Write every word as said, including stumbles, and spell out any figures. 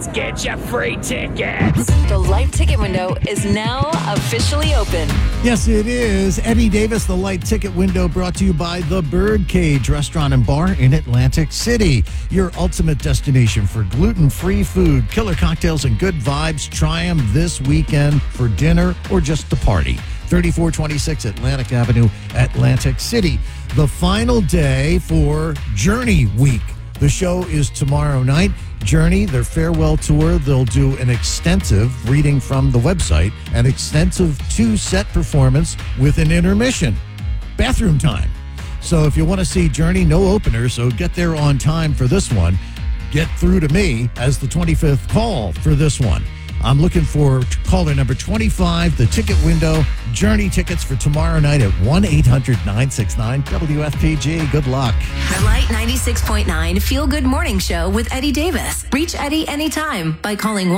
tickets. Get your free tickets. The Light Ticket window is now officially open. Yes, it is. Eddie Davis, the Light Ticket window, brought to you by the Birdcage Restaurant and Bar in Atlantic City. Your ultimate destination for gluten-free food, killer cocktails, and good vibes. Try them this weekend for dinner or just to party. thirty-four twenty-six Atlantic Avenue, Atlantic City. The final day for Journey Week. The show is tomorrow night. Journey, their farewell tour, they'll do an extensive, reading from the website, an extensive two-set performance with an intermission. Bathroom time. So if you want to see Journey, no opener, so get there on time for this one. Get through to me as the twenty-fifth call for this one. I'm looking for caller number twenty-five, the ticket window, Journey tickets for tomorrow night at one eight hundred nine six nine W F P G. Good luck. The Light ninety-six point nine Feel Good Morning Show with Eddie Davis. Reach Eddie anytime by calling